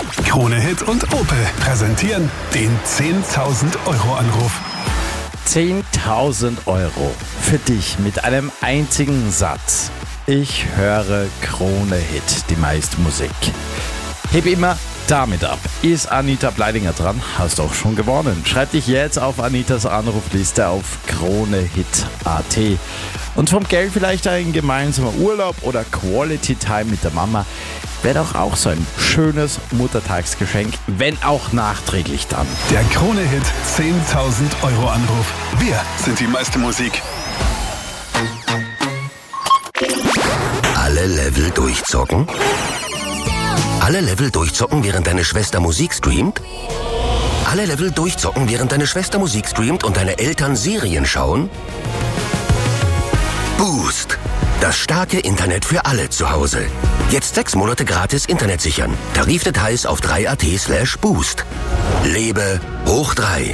Krone Hit und Opel präsentieren den 10.000-Euro-Anruf. 10.000 Euro für dich mit einem einzigen Satz. Ich höre Krone Hit, die meiste Musik. Heb immer damit ab. Ist Anita Bleidinger dran? Hast auch schon gewonnen. Schreib dich jetzt auf Anitas Anrufliste auf kronehit.at. Und vom Geld vielleicht ein gemeinsamer Urlaub oder Quality Time mit der Mama. Wäre doch auch so ein schönes Muttertagsgeschenk, wenn auch nachträglich dann. Der Krone Hit 10.000 Euro Anruf. Wir sind die meiste Musik. Alle Level durchzocken? Alle Level durchzocken, während deine Schwester Musik streamt? Alle Level durchzocken, während deine Schwester Musik streamt und deine Eltern Serien schauen? Boost. Das starke Internet für alle zu Hause. Jetzt 6 Monate gratis Internet sichern. Tarifdetails auf 3at/boost. Lebe hoch 3.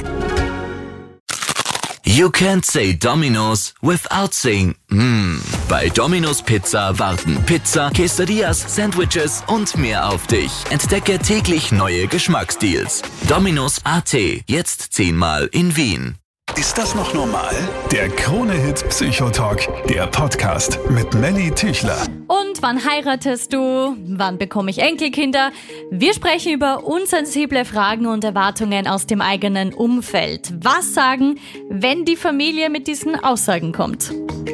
You can't say Domino's without saying Bei Domino's Pizza warten Pizza, Quesadillas, Sandwiches und mehr auf dich. Entdecke täglich neue Geschmacksdeals. Domino's.at, jetzt 10-mal in Wien. Ist das noch normal? Der Krone Hit Psychotalk, der Podcast mit Melly Tüchler. Und wann heiratest du? Wann bekomme ich Enkelkinder? Wir sprechen über unsensible Fragen und Erwartungen aus dem eigenen Umfeld. Was sagen, wenn die Familie mit diesen Aussagen kommt?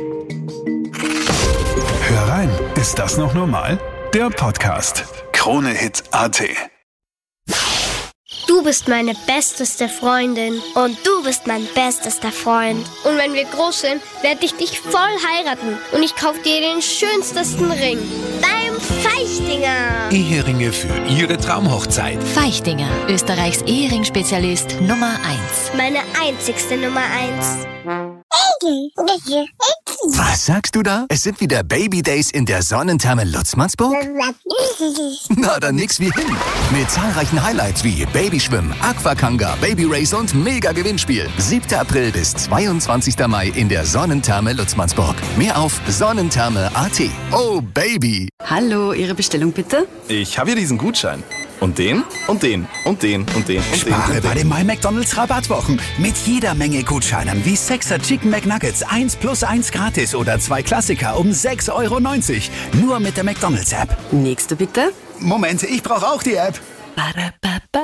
Hör rein, ist das noch normal? Der Podcast. Krone Hit.at. Du bist meine besteste Freundin und du bist mein bestester Freund. Und wenn wir groß sind, werde ich dich voll heiraten und ich kaufe dir den schönsten Ring. Beim Feichtinger. Eheringe für Ihre Traumhochzeit. Feichtinger, Österreichs Ehering-Spezialist Nummer 1. Meine einzigste Nummer 1. Was sagst du da? Es sind wieder Baby Days in der Sonnentherme Lutzmannsburg? Na, dann nix wie hin. Mit zahlreichen Highlights wie Babyschwimmen, Aquakanga, Baby Race und Mega-Gewinnspiel. 7. April bis 22. Mai in der Sonnentherme Lutzmannsburg. Mehr auf sonnentherme.at. Oh, Baby! Hallo, Ihre Bestellung bitte? Ich habe hier diesen Gutschein. Und den, und den, und den, und den, und Spare den. bei den My McDonald's Rabattwochen. Mit jeder Menge Gutscheinen wie 6er Chicken McNuggets 1+1 gratis oder 2 Klassiker um 6,90 €. Nur mit der McDonald's App. Nächste bitte. Moment, ich brauche auch die App.